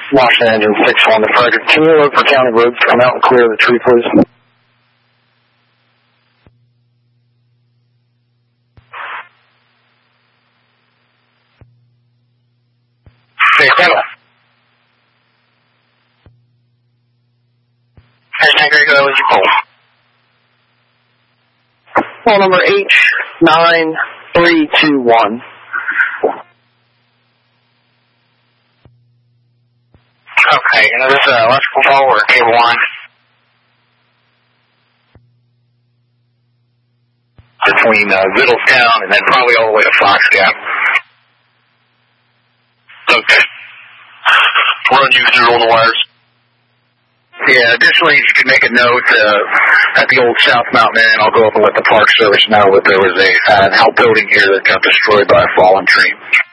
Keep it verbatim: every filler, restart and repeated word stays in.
Washington Engine six one to Frederick. Can you look for county roads to come out and clear the tree, please? Hey, Kendall. Hey, Negri, who was your poll? Poll number H nine three two one. Okay, and this is uh, electrical pole or cable line? Between uh, Vittlestown and then probably all the way to Fox Gap. Okay. Run you through all the wires. Yeah, additionally, if you could make a note uh, at the old South Mountain Inn, I'll go up and let the Park Service know that there was a uh, an outbuilding here that got destroyed by a fallen tree.